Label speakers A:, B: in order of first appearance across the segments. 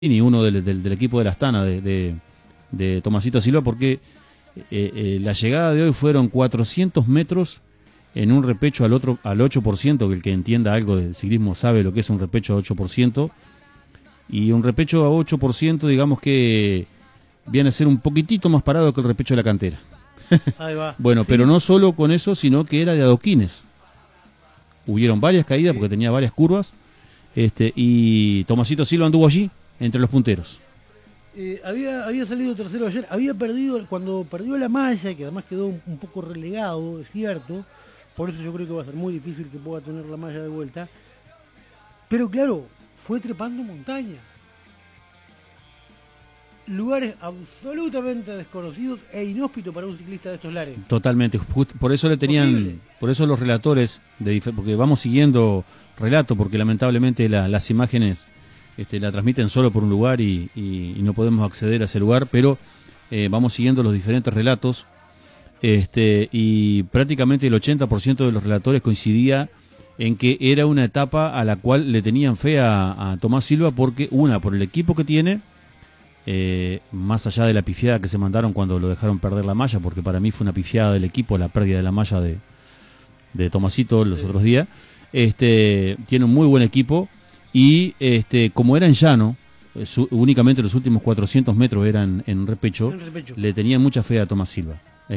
A: y uno del equipo de la Astana de Tomasito Silva, porque la llegada de hoy fueron 400 metros en un repecho al 8%, que el que entienda algo del ciclismo sabe lo que es un repecho a 8%, y un repecho a 8% digamos que viene a ser un poquitito más parado que el repecho de la cantera.
B: Ahí va.
A: Bueno, sí. Pero no solo con eso, sino que era de adoquines. Hubieron varias caídas porque tenía varias curvas, y Tomasito Silva anduvo allí entre los punteros.
B: Había salido tercero ayer, había perdido, cuando perdió la malla, que además quedó un poco relegado, es cierto, por eso yo creo que va a ser muy difícil que pueda tener la malla de vuelta, pero claro, fue trepando montaña. Lugares absolutamente desconocidos e inhóspitos para un ciclista de estos lares.
A: Totalmente, por eso le tenían, horrible. Por eso los relatores, porque vamos siguiendo relato, porque lamentablemente las imágenes la transmiten solo por un lugar y no podemos acceder a ese lugar, pero vamos siguiendo los diferentes relatos, y prácticamente el 80% de los relatores coincidía en que era una etapa a la cual le tenían fe a Tomás Silva, porque por el equipo que tiene, más allá de la pifiada que se mandaron cuando lo dejaron perder la malla, porque para mí fue una pifiada del equipo la pérdida de la malla de Tomasito los otros días, tiene un muy buen equipo, y como era en llano, únicamente los últimos 400 metros eran en repecho, le tenían mucha fe a Tomás Silva,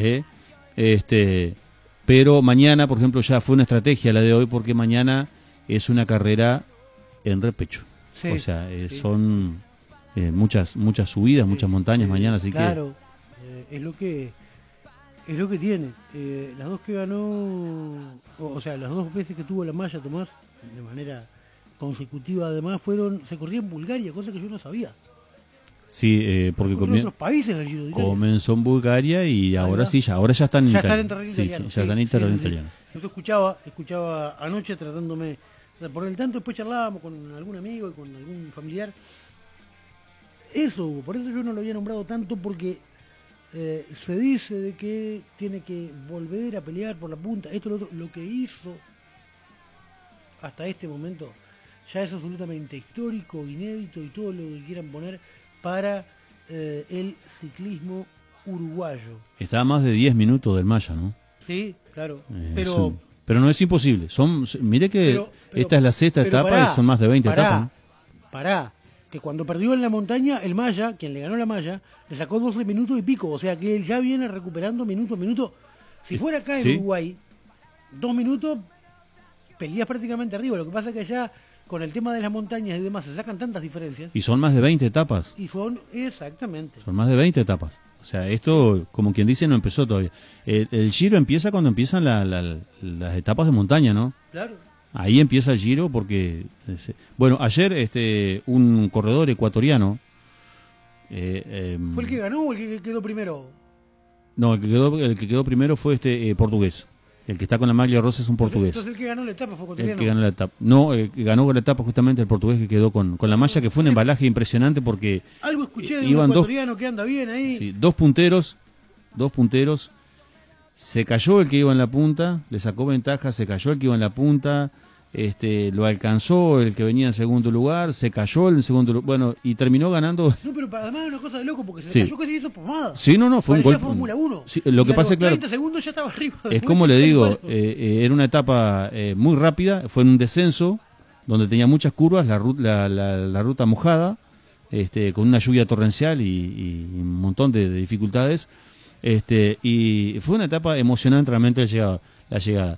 A: pero mañana, por ejemplo, ya fue una estrategia la de hoy, porque mañana es una carrera en repecho, sí, o sea, sí. Son muchas subidas, muchas montañas mañana, así
B: claro, que es lo que tiene. Las dos que ganó, o sea, las dos veces que tuvo la malla Tomás de manera consecutiva, además se corría en Bulgaria, cosa que yo no sabía.
A: Sí, porque
B: en otros países del Giro de Italia.
A: Comenzó en Bulgaria y ahora sí, ahora ya están en
B: terreno italiano.
A: Ya están en terreno italiano.
B: Yo escuchaba anoche tratándome de poner el tanto, después charlábamos con algún amigo y con algún familiar. Eso, por eso yo no lo había nombrado tanto, porque se dice de que tiene que volver a pelear por la punta. Esto lo que hizo hasta este momento ya es absolutamente histórico, inédito y todo lo que quieran poner para el ciclismo uruguayo.
A: Está a más de 10 minutos del malla, ¿no?
B: Sí, claro.
A: Pero no es imposible. Mire que esta es la sexta etapa y son más de 20 etapas.
B: Pará. Que cuando perdió en la montaña, el malla, quien le ganó la malla, le sacó 12 minutos y pico. O sea que él ya viene recuperando minuto a minuto. Si fuera acá en Uruguay, 2 minutos, peleas prácticamente arriba. Lo que pasa es que allá, con el tema de las montañas y demás, se sacan tantas diferencias.
A: Y son más de 20 etapas.
B: Exactamente.
A: Son más de 20 etapas. O sea, esto, como quien dice, no empezó todavía. El Giro empieza cuando empiezan las etapas de montaña, ¿no?
B: Claro.
A: Ahí empieza el Giro porque... Bueno, ayer un corredor ecuatoriano...
B: ¿Fue el que ganó o el que quedó primero?
A: No, el que quedó primero fue portugués. El que está con la maglia rosa es un portugués.
B: Entonces el que ganó la etapa fue ecuatoriano.
A: El que ganó la etapa. No, ganó la etapa justamente el portugués, que quedó con la malla, que fue un embalaje impresionante porque...
B: Algo escuché de un ecuatoriano que anda bien ahí.
A: Sí, dos punteros. Se cayó el que iba en la punta, le sacó ventaja, se cayó el que iba en la punta... lo alcanzó el que venía en segundo lugar, se cayó el segundo lugar, bueno, y terminó ganando.
B: No, pero además es una cosa de loco, porque se cayó que se hizo pomada.
A: Sí, no, fue un gol.
B: Fórmula 1.
A: Sí, lo que pasa es claro.
B: 30 segundos ya estaba arriba.
A: Es como le digo, era una etapa muy rápida, fue en un descenso donde tenía muchas curvas, la ruta mojada, con una lluvia torrencial y un montón de dificultades, y fue una etapa emocionante realmente la llegada.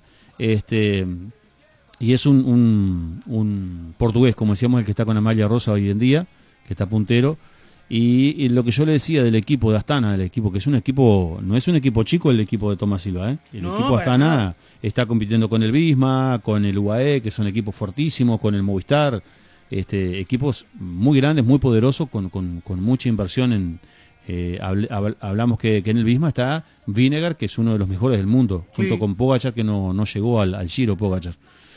A: Y es un portugués, como decíamos, el que está con la malla rosa hoy en día, que está puntero. Y lo que yo le decía del equipo de Astana, del equipo, que es un equipo, no es un equipo chico el equipo de Tomás Silva, El equipo Astana está compitiendo con el Visma, con el UAE, que son equipos fortísimos, con el Movistar, equipos muy grandes, muy poderosos, con mucha inversión hablamos que en el Visma está Vinegar, que es uno de los mejores del mundo, junto con Pogačar, que no llegó al Giro Pogačar.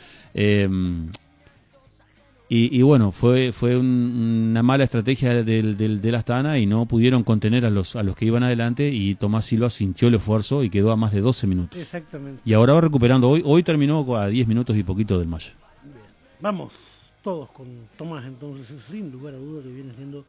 A: Y bueno, fue una mala estrategia del Astana y no pudieron contener a los que iban adelante, y Tomás Silva sintió el esfuerzo y quedó a más de 12 minutos.
B: Exactamente.
A: Y ahora va recuperando, hoy terminó a 10 minutos y poquito del malla.
B: Bien. Vamos. todos con Tomás, entonces sin lugar a duda que viene siendo